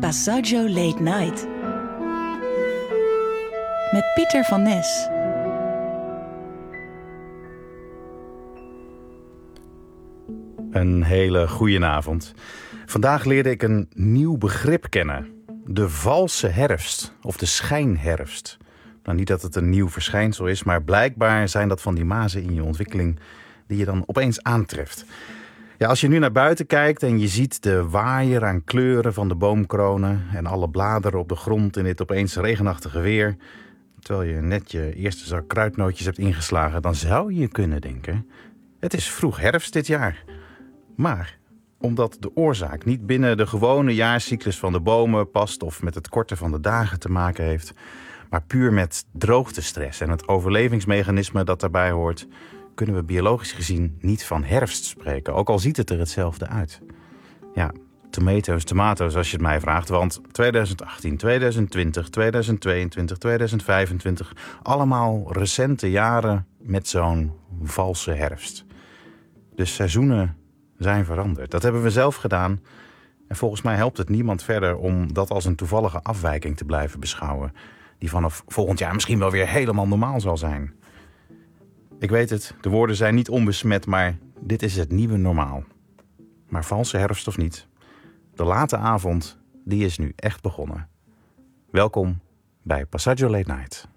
Passaggio Late Night. Met Pieter van Nes. Een hele goedenavond. Vandaag leerde ik een nieuw begrip kennen. De valse herfst of de schijnherfst. Nou, niet dat het een nieuw verschijnsel is, maar blijkbaar zijn dat van die mazen in je ontwikkeling die je dan opeens aantreft. Ja, als je nu naar buiten kijkt en je ziet de waaier aan kleuren van de boomkronen en alle bladeren op de grond in dit opeens regenachtige weer, terwijl je net je eerste zak kruidnootjes hebt ingeslagen, dan zou je kunnen denken, het is vroeg herfst dit jaar. Maar omdat de oorzaak niet binnen de gewone jaarcyclus van de bomen past of met het korten van de dagen te maken heeft, maar puur met droogtestress en het overlevingsmechanisme dat daarbij hoort, kunnen we biologisch gezien niet van herfst spreken, ook al ziet het er hetzelfde uit. Ja, tomatoes als je het mij vraagt, want 2018, 2020, 2022, 2025, allemaal recente jaren met zo'n valse herfst. De seizoenen zijn veranderd. Dat hebben we zelf gedaan. En volgens mij helpt het niemand verder om dat als een toevallige afwijking te blijven beschouwen, die vanaf volgend jaar misschien wel weer helemaal normaal zal zijn. Ik weet het, de woorden zijn niet onbesmet, maar dit is het nieuwe normaal. Maar valse herfst of niet, de late avond, die is nu echt begonnen. Welkom bij Passaggio Late Night.